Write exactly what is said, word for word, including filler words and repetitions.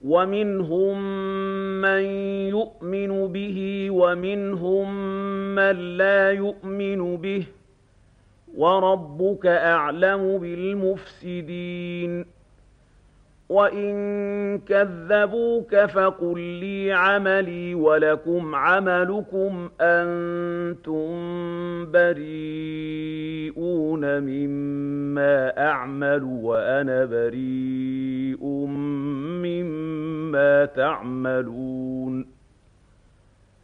ومنهم من يؤمن به ومنهم من لا يؤمن به وربك أعلم بالمفسدين وإن كذبوك فقل لي عملي ولكم عملكم أنتم بريئون مما أعمل وأنا بريء مما تعملون